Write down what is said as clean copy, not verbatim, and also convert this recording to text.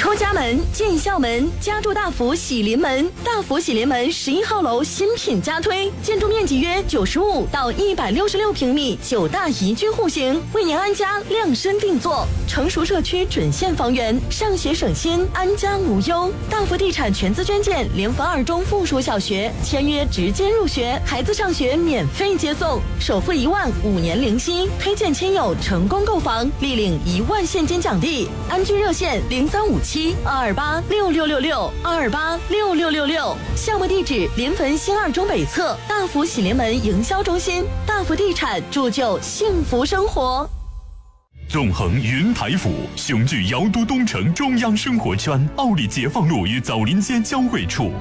出家门、进校门，家住大福喜临门。大福喜临门11号楼新品加推，建筑面积约95到166平米，9大宜居户型，为您安家量身定做。成熟社区准现房源，上学省心，安家无忧。大福地产全资捐建联合2中附属小学，签约直接入学，孩子上学免费接送，首付1万，5年零息。推荐亲友成功购房，立领1万现金奖励。安居热线0357-228-6666，228-6666。项目地址临汾新2中北侧，大福喜临门营销中心。大福地产铸就幸福生活。 纵横云台府，雄踞瑶都东城中央生活圈，奥利解放路与枣林街交汇处。